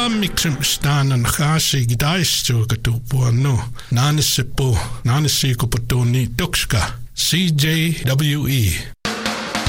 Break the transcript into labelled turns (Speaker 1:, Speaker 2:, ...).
Speaker 1: miksim staan an khasi gidaistu katupuano. Nanisipo, nanisiko potoni tukska. CJWE.